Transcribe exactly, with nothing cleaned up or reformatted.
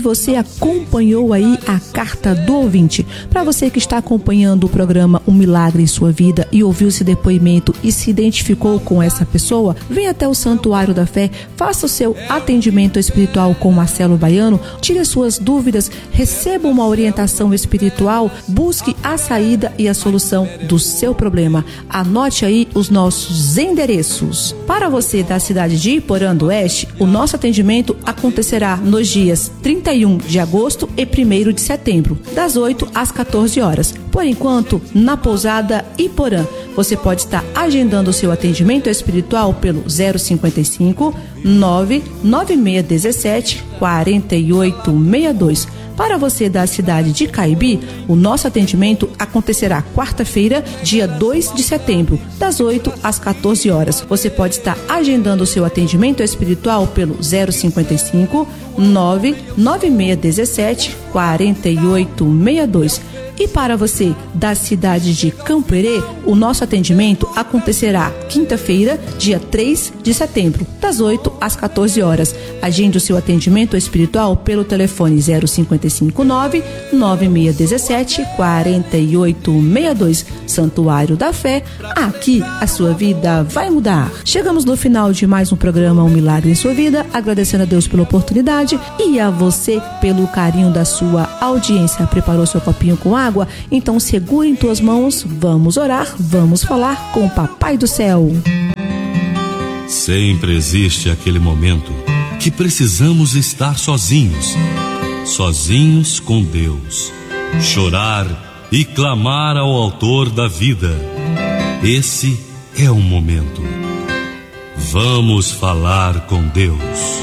você acompanhou aí a carta do ouvinte. Para você que está acompanhando o programa Um Milagre em Sua Vida e ouviu esse depoimento e se identificou com essa pessoa, venha até o Santuário da Fé, faça o seu atendimento espiritual com Marcelo Baiano, tire as suas dúvidas, receba uma orientação espiritual, busque a saída e a solução do seu problema. Anote aí os nossos endereços. Para você da cidade de Iporã do Oeste, o nosso atendimento acontecerá nos dias trinta e um de agosto e primeiro de setembro, das oito às quatorze horas. Por enquanto, na pousada Iporã, você pode estar agendando o seu atendimento espiritual pelo zero cinquenta e cinco, nove nove seis um sete, quatro oito seis dois. Para você da cidade de Caibi, o nosso atendimento acontecerá quarta-feira, dia dois de setembro, das oito às quatorze horas. Você pode estar agendando o seu atendimento espiritual pelo zero cinquenta e cinco, nove nove seis um sete, quatro oito seis dois. E para você da cidade de Campo Herê, o nosso atendimento acontecerá quinta-feira, dia três de setembro, das oito às quatorze horas. Agende o seu atendimento espiritual pelo telefone zero cinquenta e cinco, nove nove seis um sete, quatro oito seis dois. Santuário da Fé, aqui a sua vida vai mudar. Chegamos no final de mais um programa Um Milagre em Sua Vida, agradecendo a Deus pela oportunidade e a você pelo carinho da sua audiência. Preparou seu copinho com água? Então segure em tuas mãos, vamos orar, vamos falar com o Papai do Céu. Sempre existe aquele momento que precisamos estar sozinhos, sozinhos com Deus, chorar e clamar ao Autor da vida. Esse é o momento. Vamos falar com Deus.